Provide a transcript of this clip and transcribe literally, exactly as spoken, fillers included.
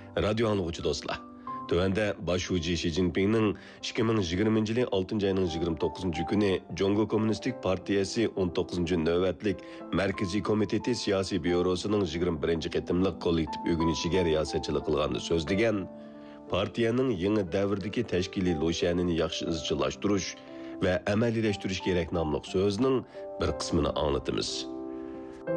Radio anlıqçı dostlar. Tövende başucu Xi Jinping'nin ikki ming yigirmanchi yili oltinchi ayning yigirma to'qqizinchi kuni Jongo Kommunistik Partiyasi o'n to'qqizinchi navbatlik Markaziy komiteti siyosiy byurosining yigirma birinchi qitimliq kollektiv o'ginishiga riyosatchilik qilganini so'zlagan. Partiyaning yangi davrdagi tashkiliy lo'shanini yaxshi izchillashtirish va amaliylashtirish kerak nomli so'zining bir qismini anglatamiz.